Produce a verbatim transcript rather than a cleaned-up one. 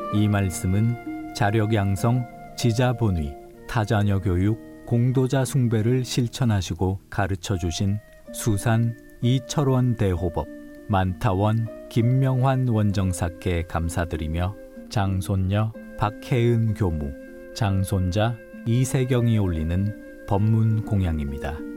이 말씀은 자력 양성, 지자 본위, 타자녀 교육, 공도자 숭배를 실천하시고 가르쳐 주신 수산 이철원 대호법, 만타원 김명환 원정사께 감사드리며 장손녀 박혜은 교무, 장손자 이세경이 올리는 법문 공양입니다.